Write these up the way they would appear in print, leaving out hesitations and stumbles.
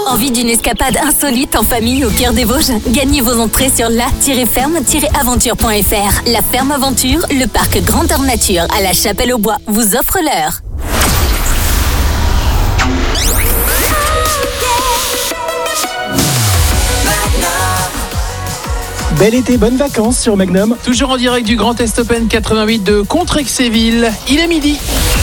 Envie d'une escapade insolite en famille au cœur des Vosges? Gagnez vos entrées sur la-ferme-aventure.fr. La Ferme Aventure, le parc grandeur nature à la Chapelle-aux-Bois, vous offre l'heure. Bel été, bonnes vacances sur Magnum. Toujours en direct du Grand Est Open 88 de Contrexéville. Il est midi.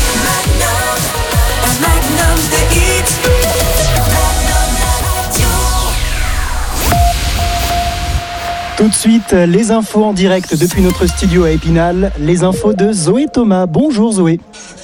Tout de suite, les infos en direct depuis notre studio à Épinal. Les infos de Zoé Thomas. Bonjour Zoé.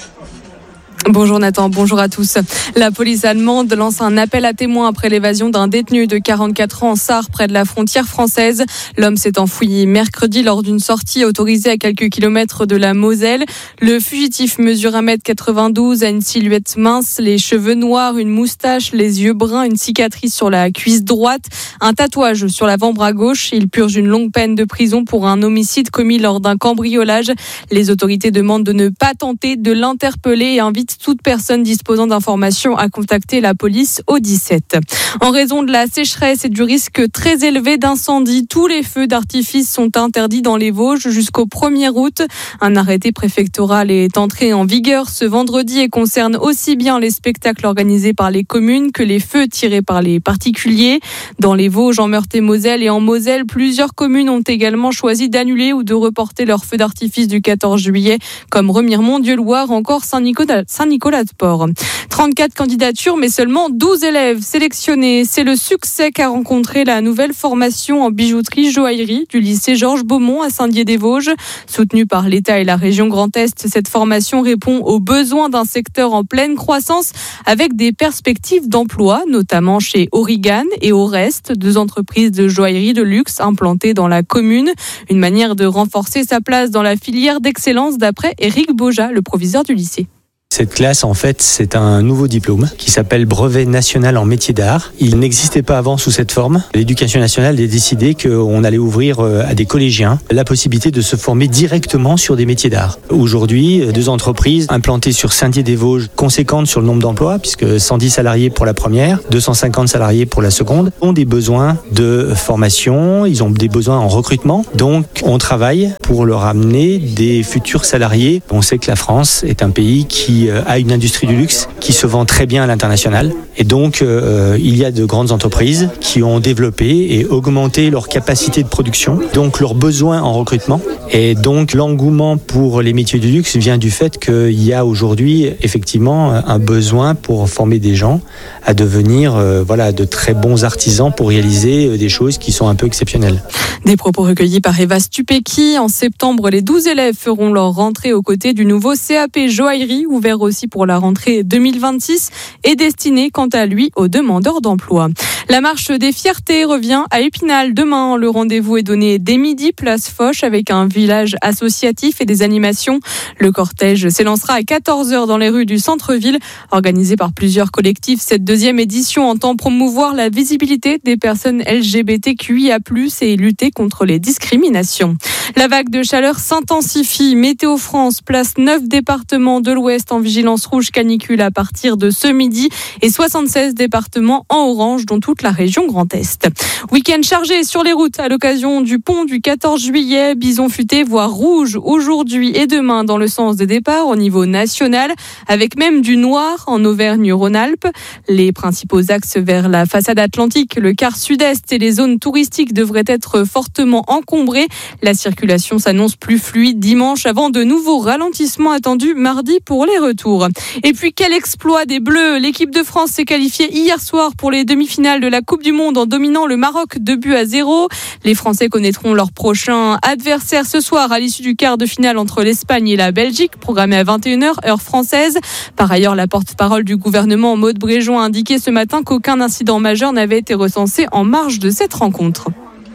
Bonjour Nathan, bonjour à tous. La police allemande lance un appel à témoins après l'évasion d'un détenu de 44 ans en Sarre près de la frontière française. L'homme s'est enfui mercredi lors d'une sortie autorisée à quelques kilomètres de la Moselle. Le fugitif mesure 1m92, a une silhouette mince, les cheveux noirs, une moustache, les yeux bruns, une cicatrice sur la cuisse droite, un tatouage sur l'avant-bras gauche. Il purge une longue peine de prison pour un homicide commis lors d'un cambriolage. Les autorités demandent de ne pas tenter de l'interpeller et invitent toute personne disposant d'informations à contacter la police au 17. En raison de la sécheresse et du risque très élevé d'incendie, tous les feux d'artifice sont interdits dans les Vosges jusqu'au 1er août. Un arrêté préfectoral est entré en vigueur ce vendredi et concerne aussi bien les spectacles organisés par les communes que les feux tirés par les particuliers. Dans les Vosges, en Meurthe-et-Moselle et en Moselle, plusieurs communes ont également choisi d'annuler ou de reporter leurs feux d'artifice du 14 juillet, comme Remiremont, Dieuloir, encore Saint-Nicolas-de-Port. 34 candidatures, mais seulement 12 élèves sélectionnés. C'est le succès qu'a rencontré la nouvelle formation en bijouterie-joaillerie du lycée Georges Beaumont à Saint-Dié-des-Vosges. Soutenue par l'État et la région Grand Est, cette formation répond aux besoins d'un secteur en pleine croissance avec des perspectives d'emploi, notamment chez Aurigan et Orest, 2 entreprises de joaillerie de luxe implantées dans la commune. Une manière de renforcer sa place dans la filière d'excellence d'après Éric Boja, le proviseur du lycée. Cette classe, en fait, c'est un nouveau diplôme qui s'appelle Brevet national en métier d'art. Il n'existait pas avant sous cette forme. L'éducation nationale a décidé qu'on allait ouvrir à des collégiens la possibilité de se former directement sur des métiers d'art. Aujourd'hui, 2 entreprises implantées sur Saint-Dié-des-Vosges, conséquentes sur le nombre d'emplois, puisque 110 salariés pour la première, 250 salariés pour la seconde, ont des besoins de formation, ils ont des besoins en recrutement. Donc, on travaille pour leur amener des futurs salariés. On sait que la France est un pays qui a une industrie du luxe qui se vend très bien à l'international. Et donc, il y a de grandes entreprises qui ont développé et augmenté leur capacité de production, donc leurs besoins en recrutement. Et donc, l'engouement pour les métiers du luxe vient du fait qu'il y a aujourd'hui effectivement un besoin pour former des gens à devenir de très bons artisans pour réaliser des choses qui sont un peu exceptionnelles. Des propos recueillis par Eva Stupecki. En septembre, les 12 élèves feront leur rentrée aux côtés du nouveau CAP joaillerie, ouvert aussi pour la rentrée 2026 et destiné quant à lui aux demandeurs d'emploi. La marche des fiertés revient à Épinal demain. Le rendez-vous est donné dès midi, place Foch, avec un village associatif et des animations. Le cortège s'élancera à 14h dans les rues du centre-ville. Organisé par plusieurs collectifs, cette 2e édition entend promouvoir la visibilité des personnes LGBTQIA+, et lutter contre les discriminations. La vague de chaleur s'intensifie. Météo France place 9 départements de l'Ouest en vigilance rouge canicule à partir de ce midi et 76 départements en orange, dont toute la région Grand Est. Week-end chargé sur les routes à l'occasion du pont du 14 juillet. Bison futé, voire rouge aujourd'hui et demain dans le sens des départs au niveau national, avec même du noir en Auvergne-Rhône-Alpes. Les principaux axes vers la façade atlantique, le quart sud-est et les zones touristiques devraient être fortement encombrés. La circulation s'annonce plus fluide dimanche avant de nouveaux ralentissements attendus mardi pour les retours. Et puis quel exploit des Bleus! L'équipe de France s'est qualifiée hier soir pour les demi-finales de la Coupe du Monde en dominant le Maroc 2-0. Les Français connaîtront leur prochain adversaire ce soir à l'issue du quart de finale entre l'Espagne et la Belgique, programmé à 21h, heure française. Par ailleurs, la porte-parole du gouvernement, Maud Bréjon, a indiqué ce matin qu'aucun incident majeur n'avait été recensé en marge de cette rencontre.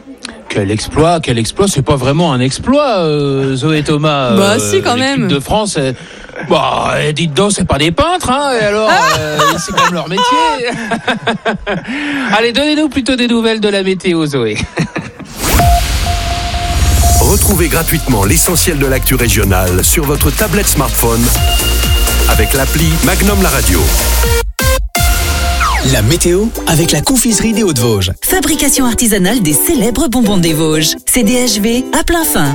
Quel exploit, c'est pas vraiment un exploit, Zoé Thomas. Si, quand même. L'équipe de France, dites donc, c'est pas des peintres, hein, et alors, c'est quand même leur métier. Allez, donnez-nous plutôt des nouvelles de la météo, Zoé. Retrouvez gratuitement l'essentiel de l'actu régionale sur votre tablette smartphone avec l'appli Magnum La Radio. La météo avec la confiserie des Hauts-de-Vosges. Fabrication artisanale des célèbres bonbons des Vosges. CDHV à plein fin.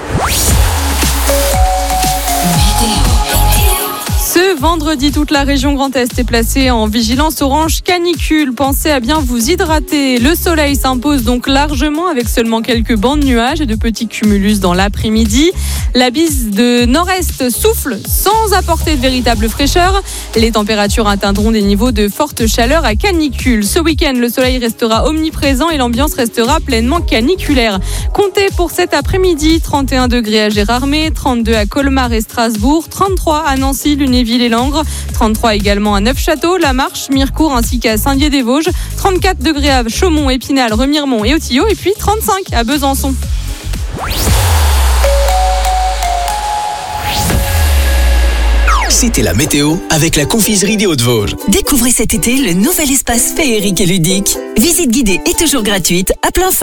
Ce vendredi, toute la région Grand Est est placée en vigilance orange canicule. Pensez à bien vous hydrater. Le soleil s'impose donc largement avec seulement quelques bancs de nuages et de petits cumulus dans l'après-midi. La bise de nord-est souffle sans apporter de véritable fraîcheur. Les températures atteindront des niveaux de forte chaleur à canicule. Ce week-end, le soleil restera omniprésent et l'ambiance restera pleinement caniculaire. Comptez pour cet après-midi 31 degrés à Gérardmer, 32 à Colmar et Strasbourg, 33 à Nancy, Lunéville et Langres, 33 également à Neufchâteau, La Marche, Mirecourt ainsi qu'à Saint-Dié-des-Vosges, 34 degrés à Chaumont, Épinal, Remiremont et Autillot et puis 35 à Besançon. C'était la météo avec la confiserie des Hauts-de-Vosges. Découvrez cet été le nouvel espace féerique et ludique. Visite guidée et toujours gratuite à plein fin.